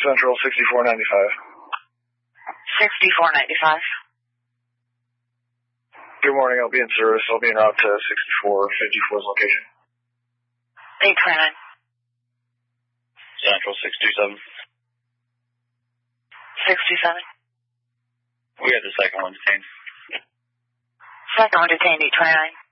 Central 6495. 6495. Good morning, I'll be in service. I'll be en route to 6454's location. 829. Central 627. 67. We have the second one detained. Second one detained, 829.